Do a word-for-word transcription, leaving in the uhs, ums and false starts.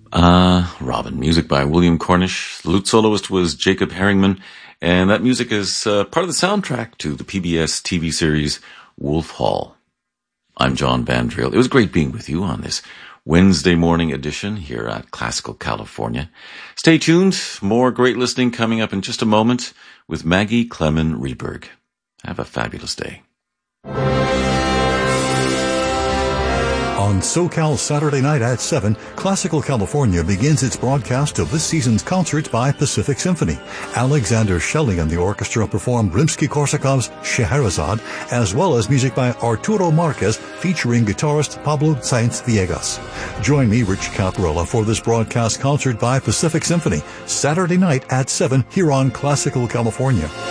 Uh, Robin. Music by William Cornish. The lute soloist was Jacob Herringman. And that music is uh, part of the soundtrack to the P B S T V series Wolf Hall. I'm John Bandriel. It was great being with you on this Wednesday morning edition here at Classical California. Stay tuned. More great listening coming up in just a moment with Maggie Clement Rieberg. Have a fabulous day. On SoCal Saturday night at seven, Classical California begins its broadcast of this season's concerts by Pacific Symphony. Alexander Shelley and the orchestra perform Rimsky-Korsakov's Scheherazade, as well as music by Arturo Marquez featuring guitarist Pablo Sáenz-Villegas. Join me, Rich Caparella, for this broadcast concert by Pacific Symphony, Saturday night at seven here on Classical California.